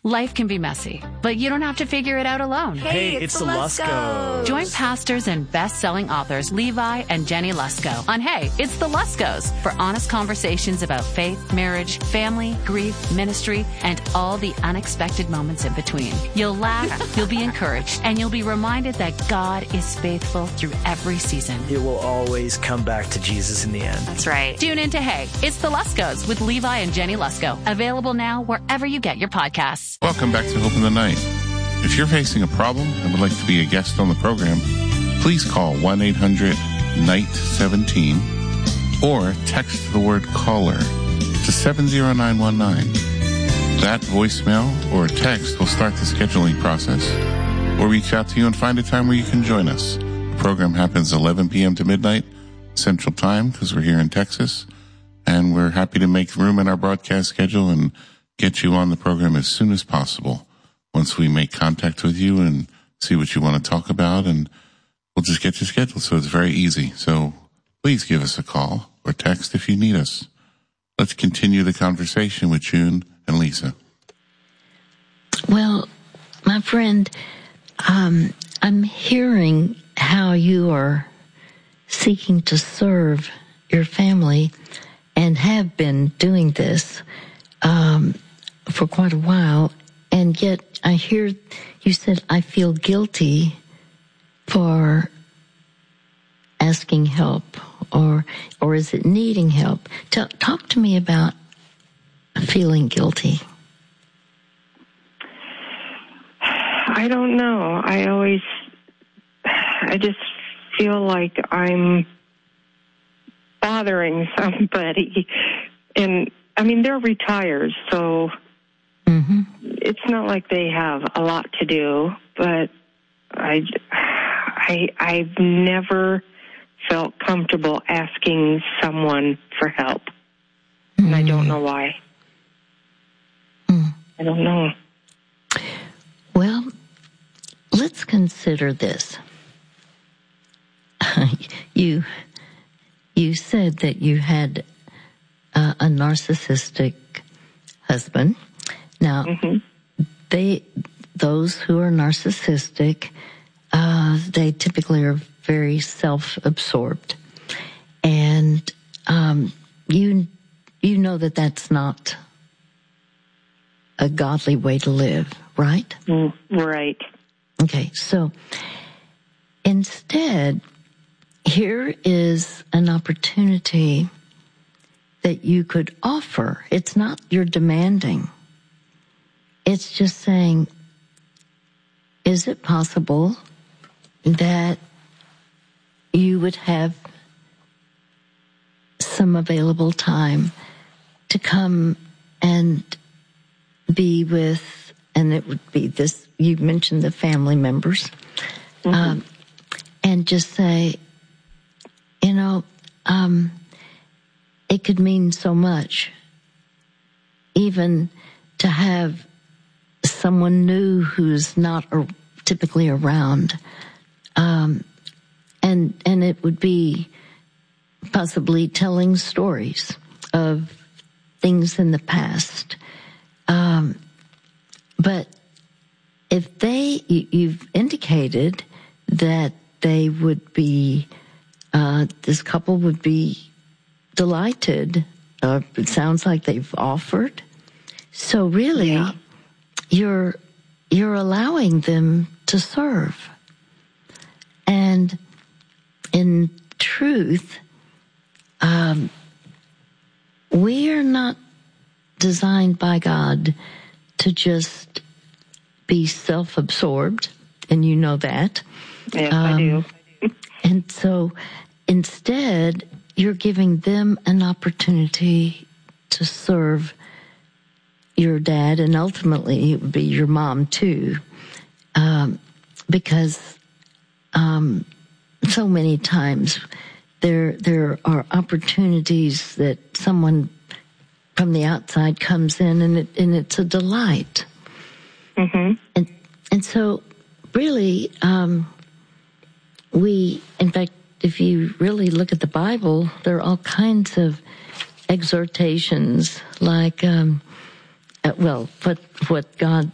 Life can be messy, but you don't have to figure it out alone. Hey, it's the Luskos. Join pastors and best-selling authors Levi and Jenny Lusko on Hey, It's the Luskos for honest conversations about faith, marriage, family, grief, ministry, and all the unexpected moments in between. You'll laugh, you'll be encouraged, and you'll be reminded that God is faithful through every season. It will always come back to Jesus in the end. That's right. Tune in to Hey, It's the Luskos with Levi and Jenny Lusko. Available now wherever you get your podcasts. Welcome back to Hope in the Night. If you're facing a problem and would like to be a guest on the program, please call 1-800-NIGHT-17 or text the word caller to 70919. That voicemail or text will start the scheduling process. Or reach out to you and find a time where you can join us. The program happens 11 p.m. to midnight Central Time because we're here in Texas. And we're happy to make room in our broadcast schedule and get you on the program as soon as possible. Once we make contact with you and see what you want to talk about, and we'll just get you scheduled. So it's very easy. So please give us a call or text if you need us. Let's continue the conversation with June and Lisa. Well, my friend, I'm hearing how you are seeking to serve your family and have been doing this for quite a while, and yet I hear you said, I feel guilty for asking help, or is it needing help? Talk to me about feeling guilty. I don't know. I just feel like I'm bothering somebody. And, I mean, they're retired, so it's not like they have a lot to do, but I've never felt comfortable asking someone for help. And I don't know why. I don't know. Well, let's consider this. You said that you had a narcissistic husband. Now, those who are narcissistic, they typically are very self-absorbed, and you know that that's not a godly way to live, right? Right. Okay, so instead, here is an opportunity that you could offer. It's not you're demanding. It's just saying, is it possible that you would have some available time to come and be with, and it would be this, you mentioned the family members, and just say, it could mean so much, even to have someone new who's not typically around, and it would be possibly telling stories of things in the past. But if you've indicated that they would be, this couple would be delighted. It sounds like they've offered. So really, you're allowing them to serve. And in truth, we are not designed by God to just be self-absorbed, and you know that. Yes, I do. And so instead, you're giving them an opportunity to serve your dad, and ultimately it would be your mom too, because so many times there are opportunities that someone from the outside comes in, and it's a delight. And so really, in fact, if you really look at the Bible, there are all kinds of exhortations, like, what God